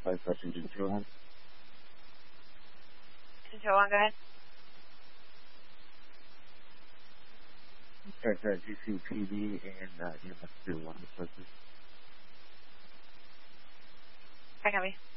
Flight Engine 201. Engine 201, go ahead. Sorry, GCPD and EMS 201, please. I copy.